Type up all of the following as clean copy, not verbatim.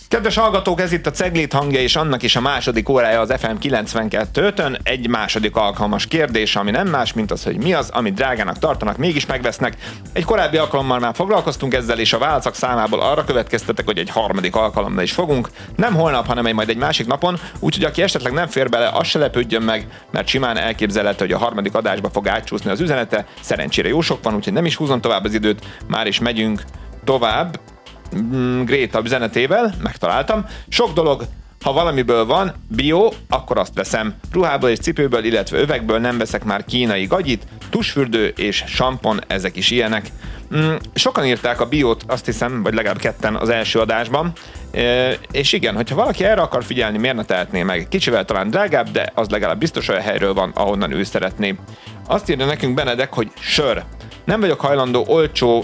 Kedves hallgatók, ez itt a Cegléd hangja, és annak is a második órája az FM 92.5-ön. Egy második alkalmas kérdés, ami nem más, mint az, hogy mi az, amit drágának tartanak, mégis megvesznek. Egy korábbi alkalommal már foglalkoztunk ezzel, és a válaszok számából arra következtetek, hogy egy harmadik alkalommal is fogunk. Nem holnap, hanem majd egy másik napon, úgyhogy aki esetleg nem fér bele, az se lepődjön meg, mert simán elképzelhető, hogy a harmadik adásba fog átcsúszni az üzenete. Szerencsére jó sok van, úgyhogy nem is húzom tovább az időt, már is megyünk tovább. Gréta üzenetével, megtaláltam. Sok dolog, ha valamiből van bio, akkor azt veszem. Ruhából és cipőből, illetve övekből nem veszek már kínai gagyit, tusfürdő és sampon, ezek is ilyenek. Sokan írták a biót, azt hiszem, vagy legalább ketten az első adásban, és igen, hogyha valaki erre akar figyelni, miért ne tehetné meg? Kicsivel talán drágább, de az legalább biztos olyan helyről van, ahonnan ő szeretné. Azt írja nekünk Benedek, hogy sör. Nem vagyok hajlandó olcsó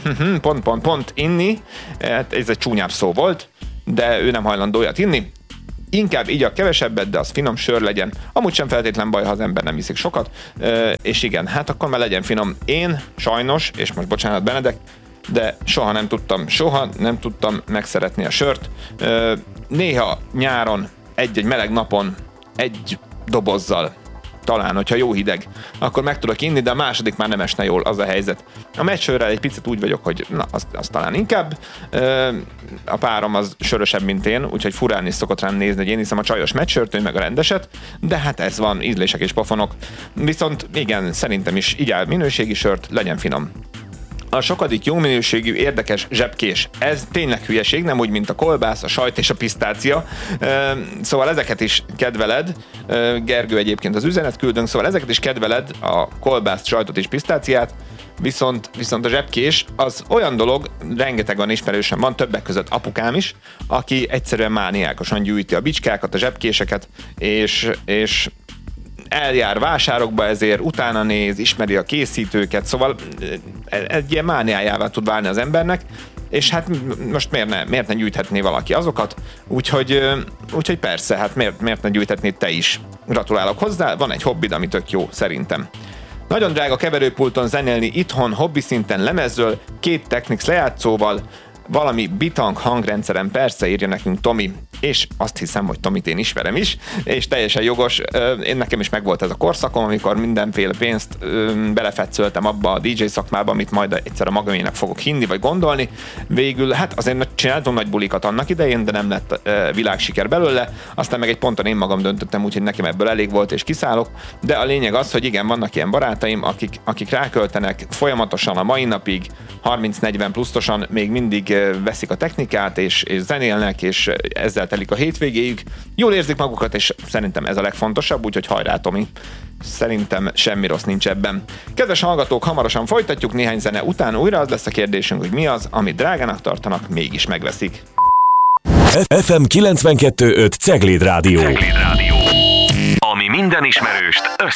inni, hát ez egy csúnyább szó volt, de ő nem hajlandó olyat inni. Inkább így a kevesebbet, de az finom sör legyen. Amúgy sem feltétlen baj, ha az ember nem iszik sokat, és igen, hát akkor már legyen finom. Én sajnos, és most bocsánat Benedek, de soha nem tudtam megszeretni a sört. Néha nyáron, egy meleg napon, egy dobozzal, talán, hogyha jó hideg, akkor meg tudok inni, de a második már nem esne jól, az a helyzet. A meccsőrrel egy picit úgy vagyok, hogy na, az talán inkább. A párom az sörösebb, mint én, úgyhogy furán is szokott rám nézni, hogy én hiszem a csajos meccsőrt, ő meg a rendeset, de hát ez van, ízlések és pofonok. Viszont igen, szerintem is igyál minőségi sört, legyen finom. A sokadik jó minőségű, érdekes zsebkés. Ez tényleg hülyeség, nem úgy, mint a kolbász, a sajt és a pisztácia. Szóval ezeket is kedveled. Gergő egyébként az üzenetküldőnk, szóval ezeket is kedveled, a kolbászt, sajtot és pisztáciát. Viszont a zsebkés az olyan dolog, rengeteg van ismerősen van, többek között apukám is, aki egyszerűen mániákosan gyűjti a bicskákat, a zsebkéseket, és eljár vásárokba ezért, utána néz, ismeri a készítőket, szóval egy ilyen mániájává tud válni az embernek, és hát most miért ne gyűjthetné valaki azokat, úgyhogy persze, hát miért ne gyűjthetnéd te is. Gratulálok hozzá, van egy hobbid, ami tök jó, szerintem. Nagyon drága keverőpulton zenélni itthon, hobbi szinten lemezről, 2 Technics lejátszóval, valami bitang hangrendszeren, persze, írja nekünk Tomi, és azt hiszem, hogy Tomit én ismerem is, és teljesen jogos, nekem is megvolt ez a korszakom, amikor mindenféle pénzt belefetszöltem abba a DJ szakmába, amit majd egyszer a magamének fogok hinni, vagy gondolni. Végül, hát azért csináltam nagy bulikat annak idején, de nem lett világsiker belőle, aztán meg egy ponton én magam döntöttem, úgyhogy nekem ebből elég volt, és kiszállok, de a lényeg az, hogy igen, vannak ilyen barátaim, akik ráköltenek folyamatosan a mai napig, 30-40 pluszosan még mindig veszik a technikát, és zenélnek, és ezzel telik a hétvégéjük. Jól érzik magukat, és szerintem ez a legfontosabb, úgyhogy hajrá, Tomi. Szerintem semmi rossz nincs ebben. Kedves hallgatók, hamarosan folytatjuk, néhány zene után újra az lesz a kérdésünk, hogy mi az, amit drágának tartanak, mégis megveszik. FM 92.5 Cegléd Rádió. Ami minden ismerőst össze